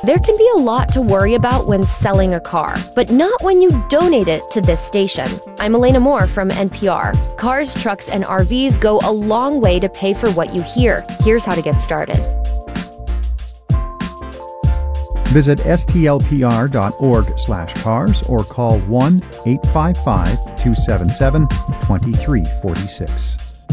There can be a lot to worry about when selling a car, but not when you donate it to this station. I'm Elena Moore from NPR. Cars, trucks, and RVs go a long way to pay for what you hear. Here's how to get started. Visit stlpr.org/cars or call 1-855-277-2346.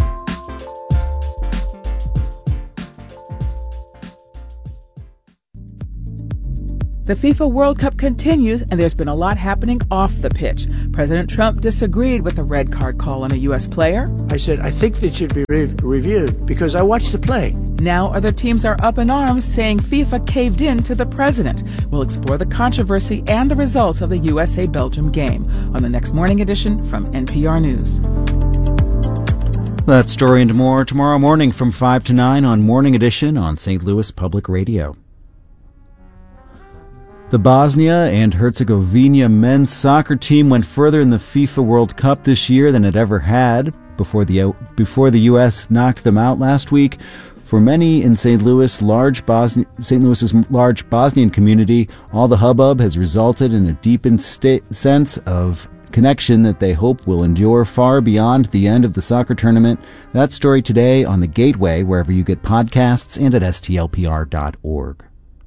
The FIFA World Cup continues, and there's been a lot happening off the pitch. President Trump disagreed with a red card call on a U.S. player. I said, I think that should be reviewed because I watched the play. Now other teams are up in arms, saying FIFA caved in to the president. We'll explore the controversy and the results of the USA-Belgium game on the next morning edition from NPR News. That story and more tomorrow morning from 5 to 9 on Morning Edition on St. Louis Public Radio. The Bosnia and Herzegovina men's soccer team went further in the FIFA World Cup this year than it ever had before the U.S. knocked them out last week. For many in St. Louis's large Bosnian community, all the hubbub has resulted in a deepened sense of connection that they hope will endure far beyond the end of the soccer tournament. That story today on The Gateway, wherever you get podcasts, and at stlpr.org.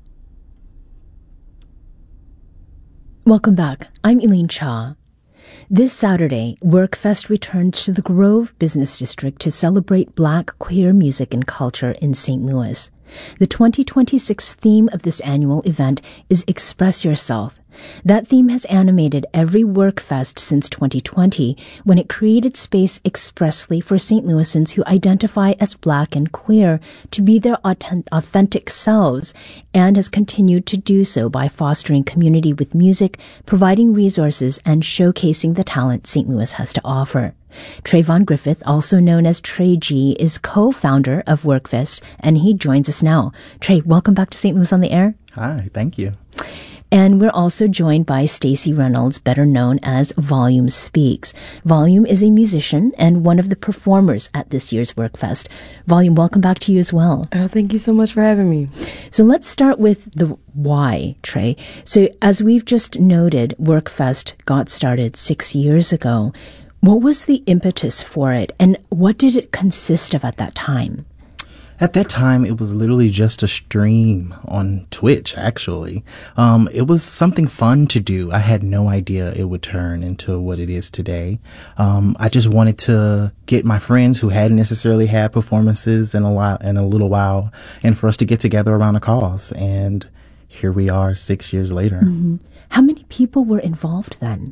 Welcome back. I'm Elaine Cha. This Saturday, WorkFest returns to the Grove Business District to celebrate Black queer music and culture in St. Louis. The 2026 theme of this annual event is Express Yourself. That theme has animated every WorkFest since 2020, when it created space expressly for St. Louisans who identify as Black and queer to be their authentic selves, and has continued to do so by fostering community with music, providing resources, and showcasing the talent St. Louis has to offer. Trayvon Griffith, also known as Trey G, is co-founder of WorkFest, and he joins us now. Trey, welcome back to St. Louis on the Air. Hi, thank you. And we're also joined by Stacey Reynolds, better known as Volume Speaks. Volume is a musician and one of the performers at this year's WorkFest. Volume, welcome back to you as well. Oh, thank you so much for having me. So let's start with the why, Trey. So as we've just noted, WorkFest got started 6 years ago. What was the impetus for it, and what did it consist of at that time? At that time, it was literally just a stream on Twitch, actually. It was something fun to do. I had no idea it would turn into what it is today. I just wanted to get my friends who hadn't necessarily had performances in a little while, and for us to get together around a cause. And here we are 6 years later. Mm-hmm. How many people were involved then?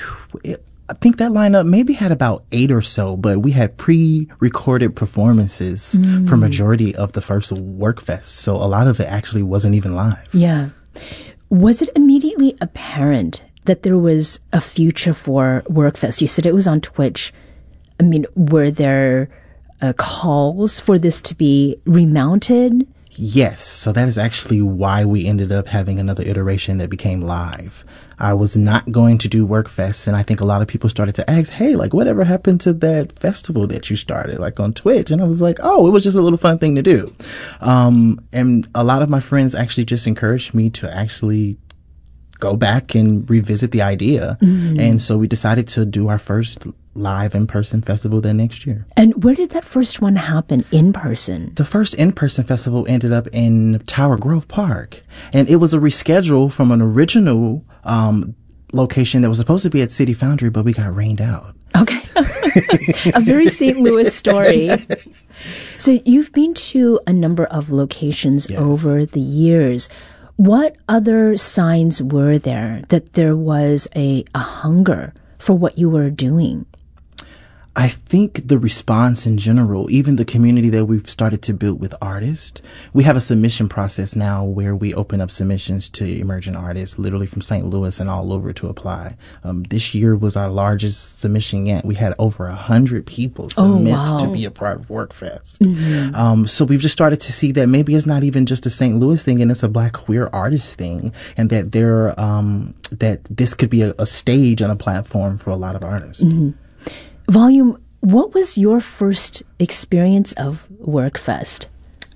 I think that lineup maybe had about 8 or so, but we had pre-recorded performances for majority of the first WorkFest. So a lot of it actually wasn't even live. Yeah. Was it immediately apparent that there was a future for WorkFest? You said it was on Twitch. I mean, were there calls for this to be remounted? Yes. So that is actually why we ended up having another iteration that became live. I was not going to do WorkFest, and I think a lot of people started to ask, hey, like, whatever happened to that festival that you started, like, on Twitch? And I was like, oh, it was just a little fun thing to do. And a lot of my friends actually just encouraged me to actually go back and revisit the idea. Mm-hmm. And so we decided to do our first live in-person festival the next year. And where did that first one happen in person? The first in-person festival ended up in Tower Grove Park. And it was a reschedule from an original location that was supposed to be at City Foundry, but we got rained out. Okay. A very St. Louis story. So you've been to a number of locations over the years. What other signs were there that there was a hunger for what you were doing? I think the response in general, even the community that we've started to build with artists, we have a submission process now where we open up submissions to emerging artists, literally from St. Louis and all over to apply. This year was our largest submission yet. We had over 100 people submit to be a part of WorkFest. Mm-hmm. So we've just started to see that maybe it's not even just a St. Louis thing, and it's a Black queer artist thing, and that that this could be a stage and a platform for a lot of artists. Mm-hmm. Volume, what was your first experience of WorkFest?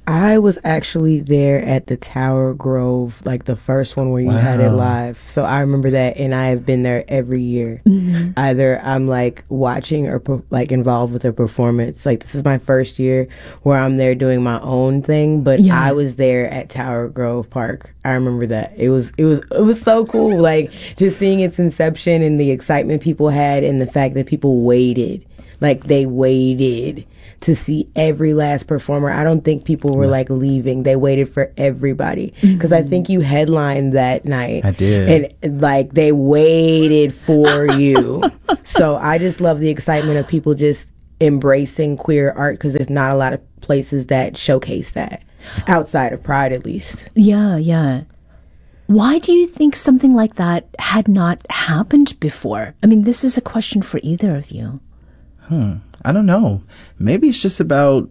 I was actually there at the Tower Grove, like the first one where you had it live. So I remember that, and I have been there every year. Either I'm like watching or like involved with a performance. Like this is my first year where I'm there doing my own thing, but I was there at Tower Grove Park. I remember that. It was so cool. Like just seeing its inception and the excitement people had, and the fact that people waited. Like they waited to see every last performer. I don't think people were like leaving. They waited for everybody. Because I think you headlined that night. I did. And like they waited for you. So I just love the excitement of people just embracing queer art, because there's not a lot of places that showcase that. Outside of Pride, at least. Yeah. Why do you think something like that had not happened before? I mean, this is a question for either of you. I don't know. Maybe it's just about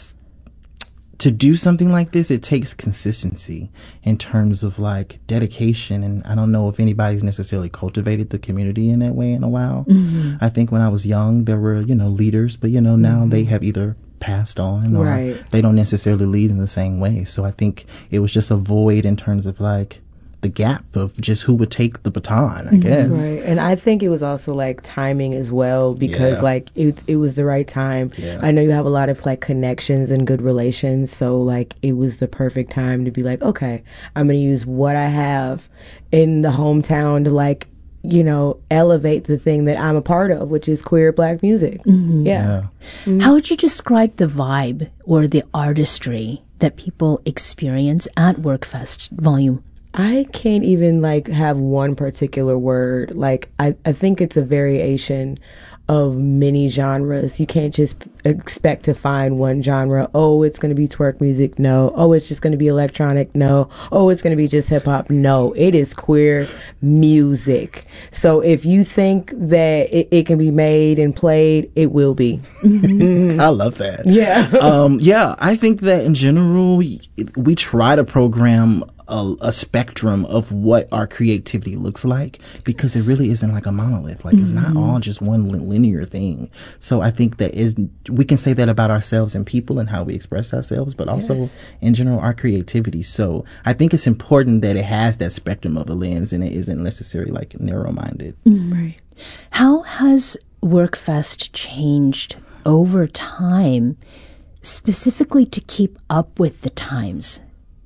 to do something like this. It takes consistency in terms of like dedication. And I don't know if anybody's necessarily cultivated the community in that way in a while. I think when I was young, there were, leaders, but, now they have either passed on or they don't necessarily lead in the same way. So I think it was just a void in terms of like the gap of just who would take the baton, I guess. Right. And I think it was also like timing as well, because like it was the right time. I know you have a lot of like connections and good relations, so like it was the perfect time to be like, okay, I'm going to use what I have in the hometown to like, elevate the thing that I'm a part of, which is queer Black music. How would you describe the vibe or the artistry that people experience at WorkFest Volume? I can't even like have one particular word. Like I think it's a variation of many genres. You can't just expect to find one genre. Oh, it's going to be twerk music. No. Oh, it's just going to be electronic. No. Oh, it's going to be just hip hop. No, it is queer music. So if you think that it can be made and played, it will be. I love that. Yeah. I think that in general, we try to program a spectrum of what our creativity looks like, because it really isn't like a monolith. Like it's not all just one linear thing. So I think that we can say that about ourselves and people and how we express ourselves, but also in general our creativity. So I think it's important that it has that spectrum of a lens and it isn't necessarily like narrow-minded. Right. How has WorkFest changed over time, specifically to keep up with the times?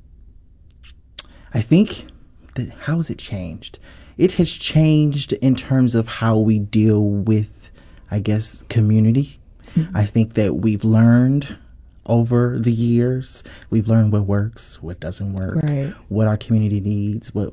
I think that how has it changed? It has changed in terms of how we deal with, I guess, community. I think that we've learned over the years, we've learned what works, what doesn't work, what our community needs, what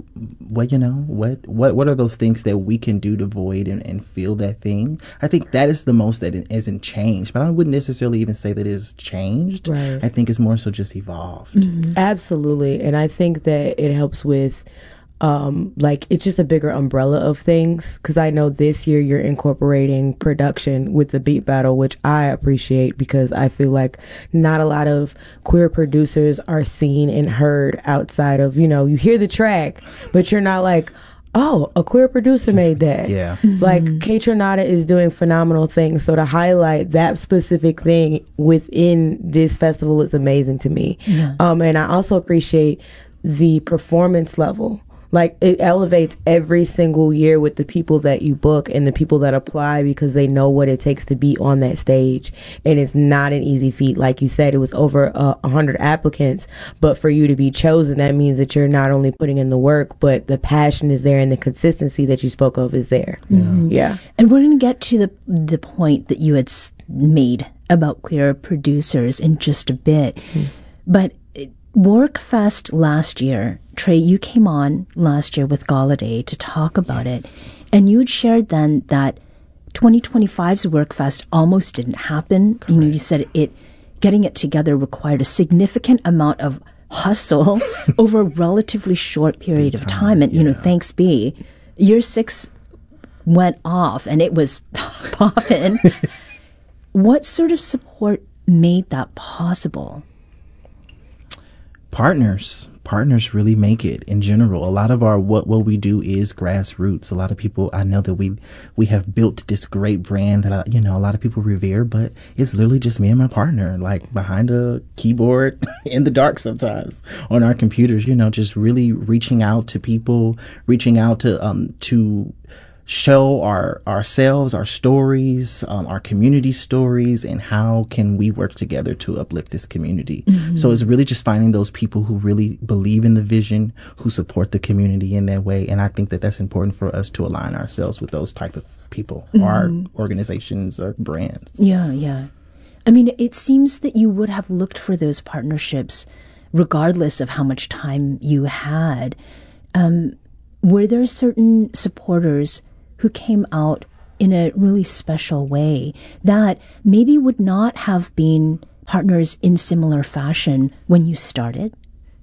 are those things that we can do to void and feel that thing. I think that is the most that it isn't changed, but I wouldn't necessarily even say that it is changed. I think it's more so just evolved. Absolutely. And I think that it helps with like it's just a bigger umbrella of things, because I know this year you're incorporating production with the beat battle, which I appreciate, because I feel like not a lot of queer producers are seen and heard outside of, you hear the track, but you're not like, oh, a queer producer made that. Like Kaytranada is doing phenomenal things. So to highlight that specific thing within this festival is amazing to me. And I also appreciate the performance level. Like it elevates every single year with the people that you book and the people that apply, because they know what it takes to be on that stage. And it's not an easy feat. Like you said, it was over 100 applicants, but for you to be chosen, that means that you're not only putting in the work, but the passion is there and the consistency that you spoke of is there. And we're going to get to the point that you had made about queer producers in just a bit. But WorkFest last year, Trey, you came on last year with Galladay to talk about it, and you had shared then that 2025's WorkFest almost didn't happen. You said getting it together required a significant amount of hustle over a relatively short period of time. And, thanks be, year 6 went off and it was popping. What sort of support made that possible? Partners partners really make it in general. A lot of our what we do is grassroots. A lot of people, I know that we have built this great brand that a lot of people revere, but it's literally just me and my partner, like behind a keyboard in the dark sometimes on our computers, just really reaching out to people, reaching out to show ourselves, our stories, our community stories, and how can we work together to uplift this community. Mm-hmm. So it's really just finding those people who really believe in the vision, who support the community in that way. And I think that that's important for us to align ourselves with those type of people, our organizations or brands. Yeah. I mean, it seems that you would have looked for those partnerships regardless of how much time you had. Were there certain supporters who came out in a really special way that maybe would not have been partners in similar fashion when you started?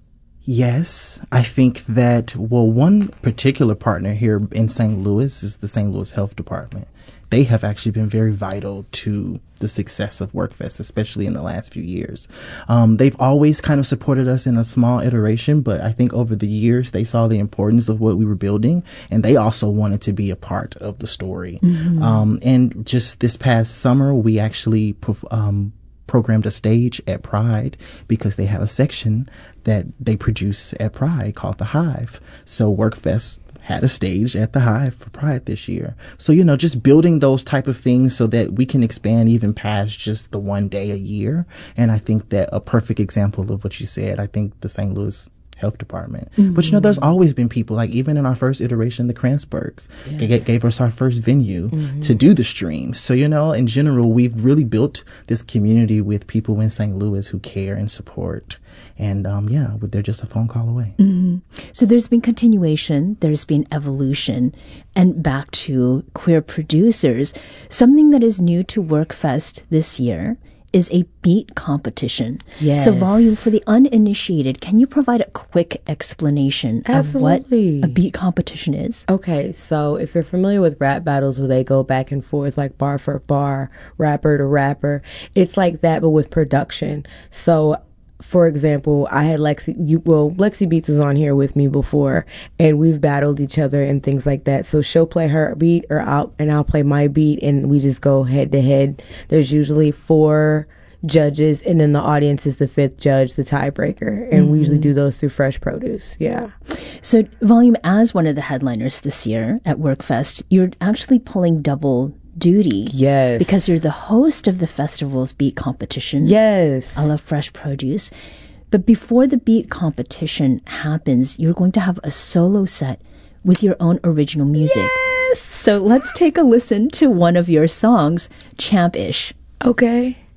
Yes, I think that, one particular partner here in St. Louis is the St. Louis Health Department. They have actually been very vital to the success of WorkFest, especially in the last few years. They've always kind of supported us in a small iteration, but I think over the years they saw the importance of what we were building, and they also wanted to be a part of the story. Mm-hmm. And just this past summer, we actually programmed a stage at Pride because they have a section that they produce at Pride called The Hive. So WorkFest had a stage at the Hive for Pride this year. So, just building those type of things so that we can expand even past just the one day a year. And I think that a perfect example of what you said, I think the St. Louis Health Department. Mm-hmm. But, there's always been people, like even in our first iteration, the Kranzbergs gave us our first venue to do the stream. So, in general, we've really built this community with people in St. Louis who care and support. And they're just a phone call away. Mm-hmm. So there's been continuation, there's been evolution, and back to queer producers. Something that is new to WorkFest this year is a beat competition. Yes. So Volume, for the uninitiated, can you provide a quick explanation of what a beat competition is? Okay, so if you're familiar with rap battles where they go back and forth like bar for bar, rapper to rapper, it's like that but with production. So for example, I had Lexi Beats was on here with me before, and we've battled each other and things like that. So she'll play her beat I'll play my beat, and we just go head to head. There's usually 4 judges, and then the audience is the 5th judge, the tiebreaker. And we usually do those through Fresh Produce. Yeah. So Volume, as one of the headliners this year at WorkFest, you're actually pulling double duty. Yes. Because you're the host of the festival's beat competition. Yes. I love Fresh Produce. But before the beat competition happens, you're going to have a solo set with your own original music. Yes. So let's take a listen to one of your songs, Champ-ish. Okay.